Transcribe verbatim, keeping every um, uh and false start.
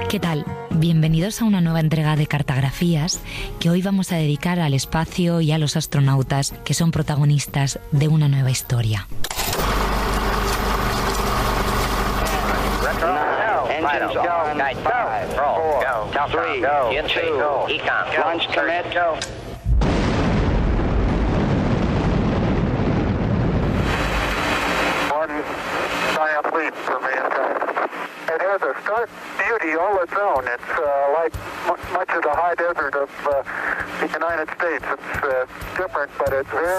¿Qué tal? Bienvenidos a una nueva entrega de Cartografías que hoy vamos a dedicar al espacio y a los astronautas que son protagonistas de una nueva historia. Engines go, night five, roll, go, three, go, two, econ, launch commit, go. One giant leap for mankind. It has a stark beauty all its own. It's uh, like m- much of the high desert of uh, the United States. It's uh, different, but it's very